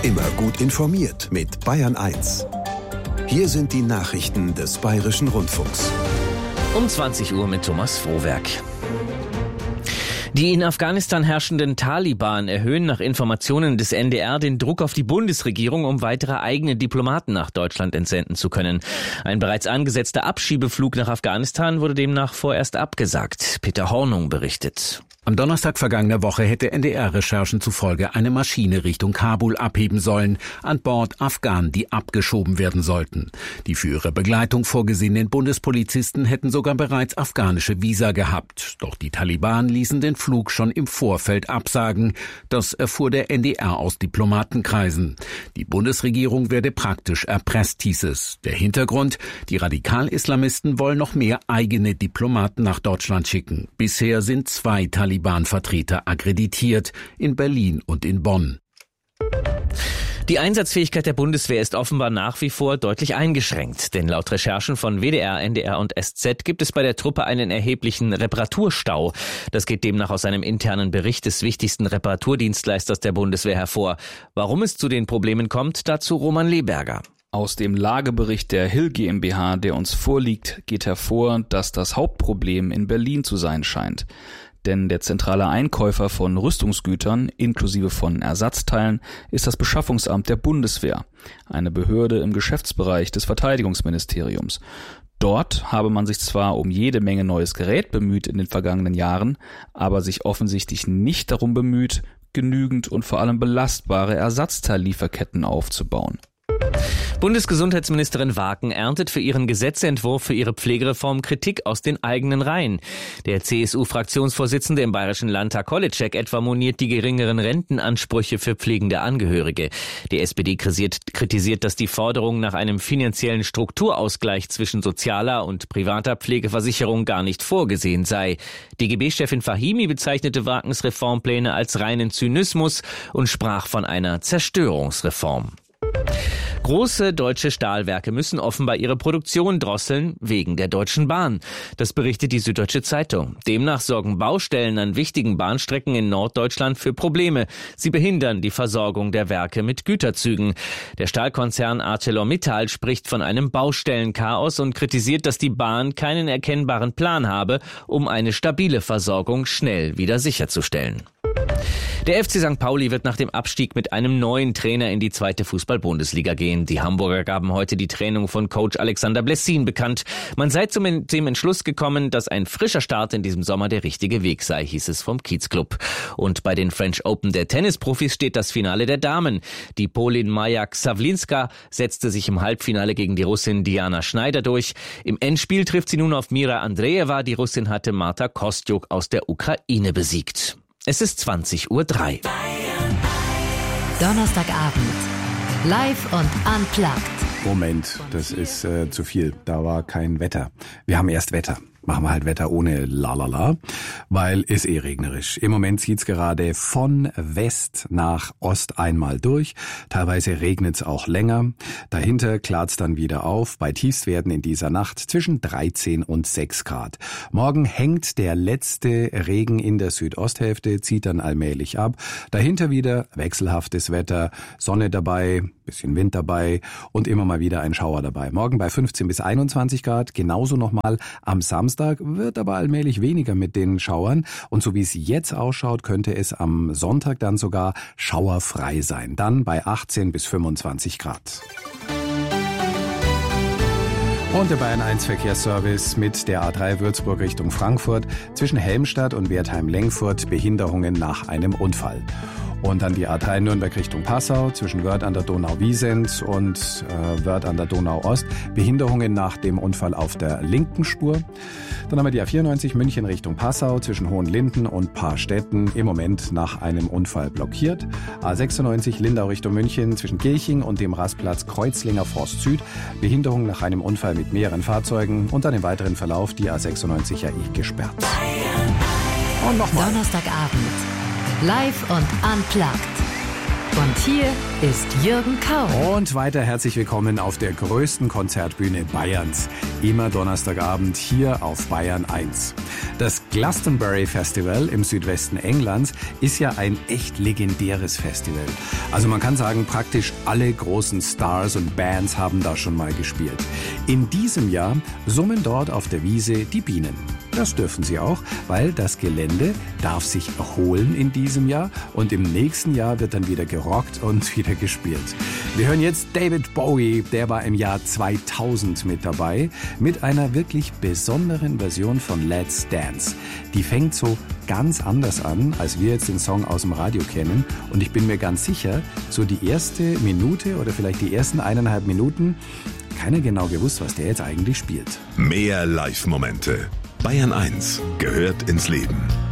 Immer gut informiert mit Bayern 1. Hier sind die Nachrichten des Bayerischen Rundfunks. Um 20 Uhr mit Thomas Frohwerk. Die in Afghanistan herrschenden Taliban erhöhen nach Informationen des NDR den Druck auf die Bundesregierung, um weitere eigene Diplomaten nach Deutschland entsenden zu können. Ein bereits angesetzter Abschiebeflug nach Afghanistan wurde demnach vorerst abgesagt. Peter Hornung berichtet. Am Donnerstag vergangener Woche hätte NDR-Recherchen zufolge eine Maschine Richtung Kabul abheben sollen, an Bord Afghanen, die abgeschoben werden sollten. Die für ihre Begleitung vorgesehenen Bundespolizisten hätten sogar bereits afghanische Visa gehabt. Doch die Taliban ließen den Flug schon im Vorfeld absagen. Das erfuhr der NDR aus Diplomatenkreisen. Die Bundesregierung werde praktisch erpresst, hieß es. Der Hintergrund: Die Radikal-Islamisten wollen noch mehr eigene Diplomaten nach Deutschland schicken. Bisher sind 2 Taliban-Vertreter akkreditiert, in Berlin und in Bonn. Die Einsatzfähigkeit der Bundeswehr ist offenbar nach wie vor deutlich eingeschränkt, denn laut Recherchen von WDR, NDR und SZ gibt es bei der Truppe einen erheblichen Reparaturstau. Das geht demnach aus einem internen Bericht des wichtigsten Reparaturdienstleisters der Bundeswehr hervor. Warum es zu den Problemen kommt, dazu Roman Leberger. Aus dem Lagebericht der Hill GmbH, der uns vorliegt, geht hervor, dass das Hauptproblem in Berlin zu sein scheint. Denn der zentrale Einkäufer von Rüstungsgütern, inklusive von Ersatzteilen, ist das Beschaffungsamt der Bundeswehr, eine Behörde im Geschäftsbereich des Verteidigungsministeriums. Dort habe man sich zwar um jede Menge neues Gerät bemüht in den vergangenen Jahren, aber sich offensichtlich nicht darum bemüht, genügend und vor allem belastbare Ersatzteillieferketten aufzubauen. Bundesgesundheitsministerin Waken erntet für ihren Gesetzentwurf für ihre Pflegereform Kritik aus den eigenen Reihen. Der CSU-Fraktionsvorsitzende im Bayerischen Landtag Holitschek etwa moniert die geringeren Rentenansprüche für pflegende Angehörige. Die SPD kritisiert, dass die Forderung nach einem finanziellen Strukturausgleich zwischen sozialer und privater Pflegeversicherung gar nicht vorgesehen sei. DGB-Chefin Fahimi bezeichnete Wakens Reformpläne als reinen Zynismus und sprach von einer Zerstörungsreform. Große deutsche Stahlwerke müssen offenbar ihre Produktion drosseln wegen der Deutschen Bahn. Das berichtet die Süddeutsche Zeitung. Demnach sorgen Baustellen an wichtigen Bahnstrecken in Norddeutschland für Probleme. Sie behindern die Versorgung der Werke mit Güterzügen. Der Stahlkonzern ArcelorMittal spricht von einem Baustellenchaos und kritisiert, dass die Bahn keinen erkennbaren Plan habe, um eine stabile Versorgung schnell wieder sicherzustellen. Der FC St. Pauli wird nach dem Abstieg mit einem neuen Trainer in die 2. Fußball-Bundesliga gehen. Die Hamburger gaben heute die Trennung von Coach Alexander Blessin bekannt. Man sei zu dem Entschluss gekommen, dass ein frischer Start in diesem Sommer der richtige Weg sei, hieß es vom Kiezclub. Und bei den French Open der Tennisprofis steht das Finale der Damen. Die Polin Maja Ksawlinska setzte sich im Halbfinale gegen die Russin Diana Schneider durch. Im Endspiel trifft sie nun auf Mira Andreeva. Die Russin hatte Marta Kostjuk aus der Ukraine besiegt. Es ist 20:03 Uhr. Donnerstagabend. Live und unplugged. Moment, das ist zu viel. Da war kein Wetter. Wir haben erst Wetter. Machen wir halt Wetter ohne Lalala, weil ist regnerisch. Im Moment zieht's gerade von West nach Ost einmal durch. Teilweise regnet's auch länger. Dahinter klart's dann wieder auf. Bei Tiefstwerten in dieser Nacht zwischen 13 und 6 Grad. Morgen hängt der letzte Regen in der Südosthälfte, zieht dann allmählich ab. Dahinter wieder wechselhaftes Wetter, Sonne dabei, bisschen Wind dabei und immer mal wieder ein Schauer dabei. Morgen bei 15 bis 21 Grad, genauso nochmal am Samstag, wird aber allmählich weniger mit den Schauern. Und so wie es jetzt ausschaut, könnte es am Sonntag dann sogar schauerfrei sein. Dann bei 18 bis 25 Grad. Und der Bayern 1 Verkehrsservice mit der A3 Würzburg Richtung Frankfurt zwischen Helmstadt und Wertheim-Lengfurt Behinderungen nach einem Unfall. Und dann die A3 Nürnberg Richtung Passau zwischen Wörth an der Donau-Wiesent und Wörth an der Donau-Ost. Behinderungen nach dem Unfall auf der linken Spur. Dann haben wir die A94 München Richtung Passau zwischen Hohenlinden und Paarstetten im Moment nach einem Unfall blockiert. A96 Lindau Richtung München zwischen Gilching und dem Rastplatz Kreuzlinger Forst Süd. Behinderung nach einem Unfall mit mehreren Fahrzeugen und dann im weiteren Verlauf die A96 ja gesperrt. Und nochmal. Donnerstagabend. Live und unplugged. Und hier ist Jürgen Kaul. Und weiter herzlich willkommen auf der größten Konzertbühne Bayerns. Immer Donnerstagabend hier auf Bayern 1. Das Glastonbury Festival im Südwesten Englands ist ja ein echt legendäres Festival. Also man kann sagen, praktisch alle großen Stars und Bands haben da schon mal gespielt. In diesem Jahr summen dort auf der Wiese die Bienen. Das dürfen sie auch, weil das Gelände darf sich erholen in diesem Jahr und im nächsten Jahr wird dann wieder gerockt und wieder gespielt. Wir hören jetzt David Bowie, der war im Jahr 2000 mit dabei, mit einer wirklich besonderen Version von Let's Dance. Die fängt so ganz anders an, als wir jetzt den Song aus dem Radio kennen und ich bin mir ganz sicher, so die erste Minute oder vielleicht die ersten 1,5 Minuten, keiner genau gewusst, was der jetzt eigentlich spielt. Mehr Live-Momente. Bayern 1 gehört ins Leben.